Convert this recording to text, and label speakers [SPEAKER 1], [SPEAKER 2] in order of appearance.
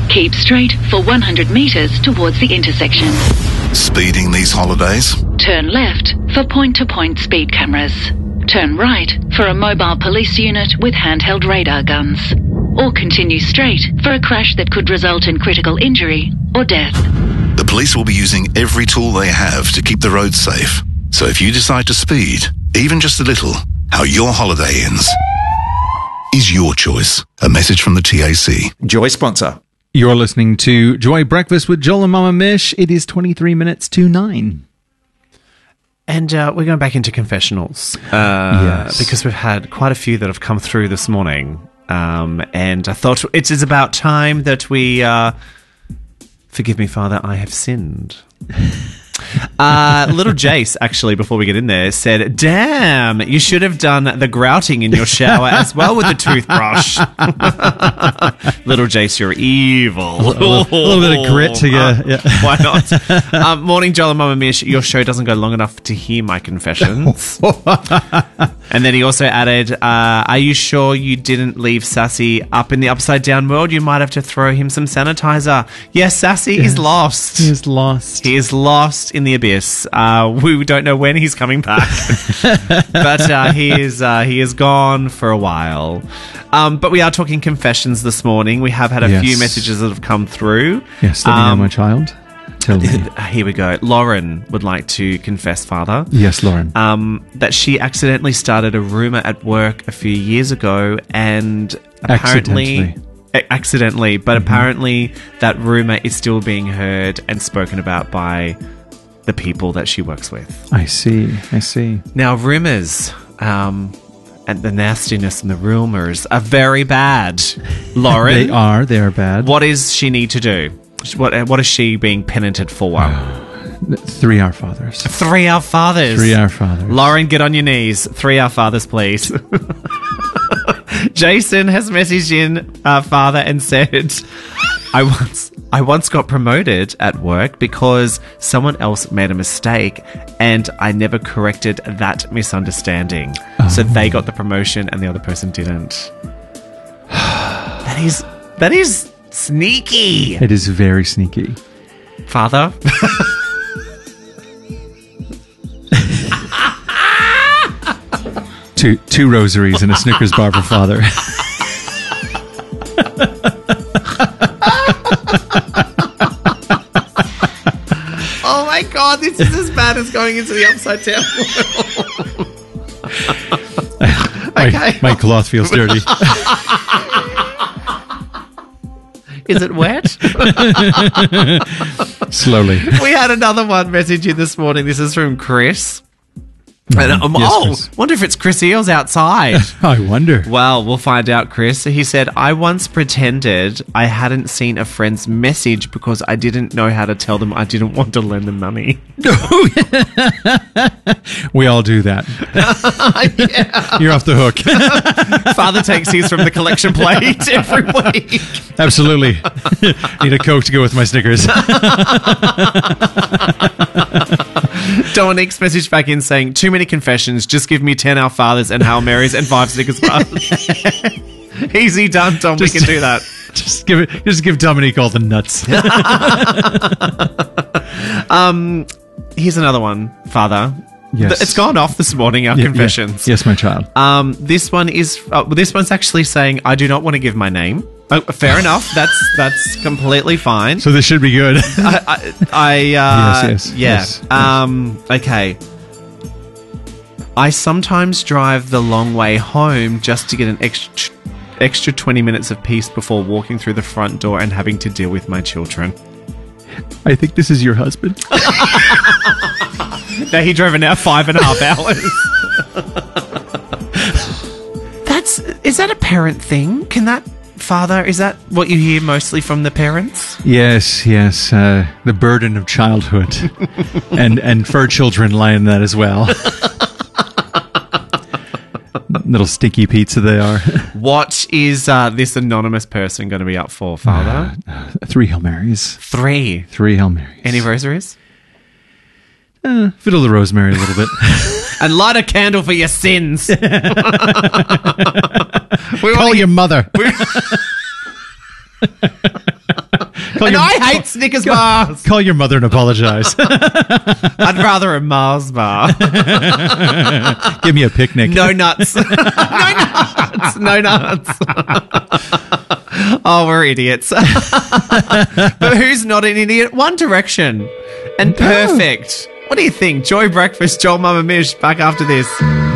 [SPEAKER 1] Keep straight for 100 metres towards the intersection.
[SPEAKER 2] Speeding these holidays?
[SPEAKER 1] Turn left for point-to-point speed cameras. Turn right for a mobile police unit with handheld radar guns. Or continue straight for a crash that could result in critical injury or death.
[SPEAKER 2] The police will be using every tool they have to keep the roads safe. So if you decide to speed, even just a little, how your holiday ends is your choice. A message from the TAC.
[SPEAKER 3] Joy sponsor.
[SPEAKER 4] You're listening to Joy Breakfast with Joel and Mama Mish. It is 23 minutes to 9.
[SPEAKER 5] And we're going back into confessionals.
[SPEAKER 4] Yes.
[SPEAKER 5] Because we've had quite a few that have come through this morning. And I thought it is about time that we... forgive me, Father, I have sinned. Little Jace, actually, before we get in there, said, damn, you should have done the grouting in your shower as well with the toothbrush. Little Jace, you're evil.
[SPEAKER 4] A little bit of grit to you. Yeah.
[SPEAKER 5] Why not? Morning, Joel and Mama Mish. Your show doesn't go long enough to hear my confessions. And then he also added, are you sure you didn't leave Sassy up in the upside down world? You might have to throw him some sanitizer. Yes, Sassy is lost.
[SPEAKER 4] He is lost.
[SPEAKER 5] He is lost in the abyss. We don't know when he's coming back. But he is gone for a while. But we are talking confessions this morning. We have had a few messages that have come through.
[SPEAKER 4] Yes, let me know, my child. Tell me.
[SPEAKER 5] Here we go. Lauren would like to confess, Father.
[SPEAKER 4] Yes, Lauren.
[SPEAKER 5] That she accidentally started a rumour at work a few years ago and apparently... Accidentally, but apparently that rumour is still being heard and spoken about by the people that she works with.
[SPEAKER 4] I see.
[SPEAKER 5] Now, rumours and the nastiness and the rumours are very bad, Lauren.
[SPEAKER 4] They are bad.
[SPEAKER 5] What does she need to do? What is she being penanted for?
[SPEAKER 4] 3 Our Fathers.
[SPEAKER 5] 3 Our Fathers.
[SPEAKER 4] 3 Our Fathers.
[SPEAKER 5] Lauren, get on your knees. 3 Our Fathers, please. Jason has messaged in Father and said, I once got promoted at work because someone else made a mistake and I never corrected that misunderstanding. So they got the promotion and the other person didn't. That is sneaky.
[SPEAKER 4] It is very sneaky.
[SPEAKER 5] Father?
[SPEAKER 4] Two rosaries and a Snickers bar for Father.
[SPEAKER 5] Oh my God, this is as bad as going into the upside down world. Okay.
[SPEAKER 4] My cloth feels dirty.
[SPEAKER 5] Is it wet?
[SPEAKER 4] Slowly.
[SPEAKER 5] We had another one message in this morning. This is from Chris. And
[SPEAKER 4] Chris.
[SPEAKER 5] Wonder if it's Chris Eels outside.
[SPEAKER 4] I wonder.
[SPEAKER 5] Well, we'll find out, Chris. He said, I once pretended I hadn't seen a friend's message because I didn't know how to tell them I didn't want to lend them money.
[SPEAKER 4] We all do that.
[SPEAKER 5] Yeah.
[SPEAKER 4] You're off the hook.
[SPEAKER 5] Father takes his from the collection plate every week.
[SPEAKER 4] Absolutely. Need a Coke to go with my Snickers.
[SPEAKER 5] Dominique's message back in saying, too many confessions, just give me 10 Our Fathers and Hail Marys and 5 Snickers bars. Easy done, Dom. We can do that.
[SPEAKER 4] Just give Dominique all the nuts.
[SPEAKER 5] Here's another one, Father.
[SPEAKER 4] Yes.
[SPEAKER 5] It's gone off this morning, our confessions.
[SPEAKER 4] Yes, my child.
[SPEAKER 5] This one's actually saying, I do not want to give my name. Oh, fair enough. That's completely fine.
[SPEAKER 4] So this should be good.
[SPEAKER 5] Yes. Okay. I sometimes drive the long way home just to get an extra 20 minutes of peace before walking through the front door and having to deal with my children.
[SPEAKER 4] I think this is your husband.
[SPEAKER 5] No, he drove an hour, 5.5 hours. Is that a parent thing? Can that... Father, is that what you hear mostly from the parents?
[SPEAKER 4] Yes. The burden of childhood. and fur children lie in that as well. Little sticky pizza they are.
[SPEAKER 5] What is this anonymous person going to be up for, Father?
[SPEAKER 4] 3 Hail Marys.
[SPEAKER 5] 3?
[SPEAKER 4] 3 Hail Marys.
[SPEAKER 5] Any rosaries?
[SPEAKER 4] Fiddle the rosemary a little bit.
[SPEAKER 5] And light a candle for your sins.
[SPEAKER 4] Call your mother.
[SPEAKER 5] And I hate Snickers bars.
[SPEAKER 4] Call your mother and apologize.
[SPEAKER 5] I'd rather a Mars bar.
[SPEAKER 4] Give me a picnic.
[SPEAKER 5] No nuts. No nuts. Oh, we're idiots. But who's not an idiot? One Direction. And Perfect. What do you think? Joy Breakfast, Joel Mama Mish, back after this.